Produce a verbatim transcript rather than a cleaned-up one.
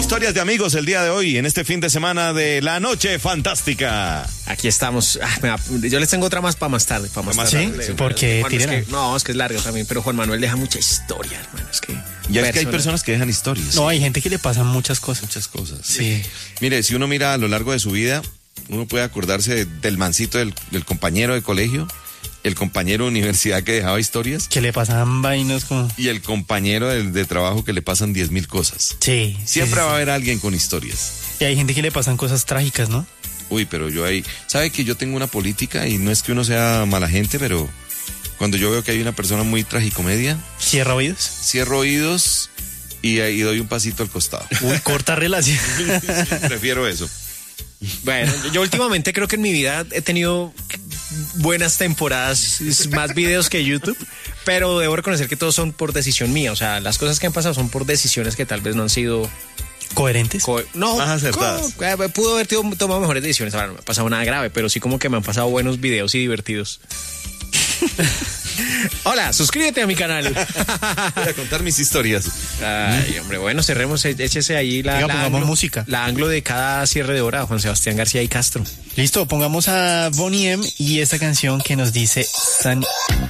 Historias de amigos el día de hoy, en este fin de semana de La Noche Fantástica. Aquí estamos. Ah, me va- yo les tengo otra más para más tarde. Para más Más tarde. tarde, sí. Porque Juan, es tírala. que- no, es que es largo también, pero Juan Manuel deja mucha historia, hermano. Es que. Ya es que hay personas que dejan historias. No, hay gente que le pasan muchas cosas. Muchas cosas. Sí. Mire, si uno mira a lo largo de su vida, uno puede acordarse del mancito del, del compañero de colegio, el compañero de universidad que dejaba historias Que le pasan vainas como... y el compañero de, de trabajo que le pasan diez mil cosas. Sí. sí, Siempre sí, va a sí. haber alguien con historias. Y hay gente que le pasan cosas trágicas, ¿no? Uy, pero yo ahí... ¿Sabe que yo tengo una política y no es que uno sea mala gente, pero cuando yo veo que hay una persona muy tragicomedia, Cierra oídos. cierro oídos y ahí doy un pasito al costado. Uy, corta relación. Prefiero eso. Bueno, yo últimamente creo que en mi vida he tenido buenas temporadas, más videos que YouTube, pero debo reconocer que todos son por decisión mía. O sea, las cosas que han pasado son por decisiones que tal vez no han sido... ¿Coherentes? co- no, Más acertadas. co- eh, pudo haber tenido- tomado mejores decisiones. Ahora no me ha pasado nada grave, pero sí como que me han pasado buenos videos y divertidos. Hola, suscríbete a mi canal. Voy a contar mis historias. Ay, hombre, bueno, cerremos, e- échese ahí la, Venga, la pongamos anglo, música. la anglo de cada cierre de hora, Juan Sebastián García y Castro. Listo, pongamos a Bonnie M y esta canción que nos dice San...